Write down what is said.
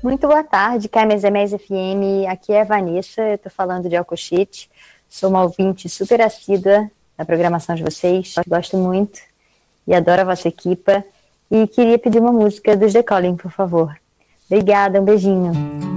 Muito boa tarde, KMZMS FM. Aqui é a Vanessa, eu tô falando de Alcochete. Sou uma ouvinte super assídua da programação de vocês. Gosto muito e adoro a vossa equipa. E queria pedir uma música dos The Calling, por favor. Obrigada, um beijinho.